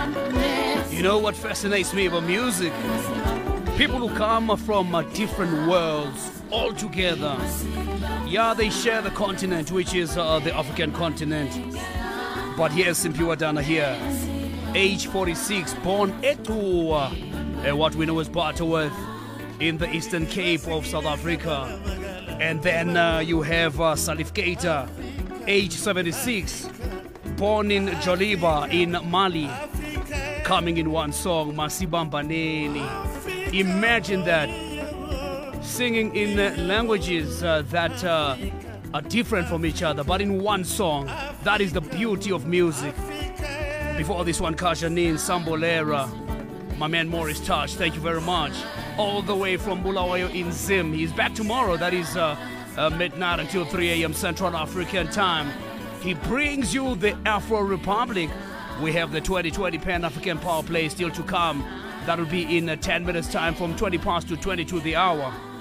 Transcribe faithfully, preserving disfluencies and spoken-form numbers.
You know what fascinates me about music? People who come from uh, different worlds all together. Yeah, they share the continent, which is uh, the African continent. But here's Simpiwe Dana here, age forty-six, born Etua, uh, what we know as Butterworth, in the Eastern Cape of South Africa. And then uh, you have uh, Salif Keita, age seventy-six, born in Joliba in Mali, coming in one song, Masibambaneni. Imagine that, singing in uh, languages uh, that uh, are different from each other, but in one song. That is the beauty of music. Before this one, Kajanin, Sambolera, my man Morris Touch, thank you very much. All the way from Bulawayo in Zim. He's back tomorrow, that is uh, uh, midnight until three a.m. Central African time. He brings you the Afro Republic. We have the twenty twenty Pan-African Power Play still to come. That will be in uh, ten minutes time from twenty past to twenty-two the hour.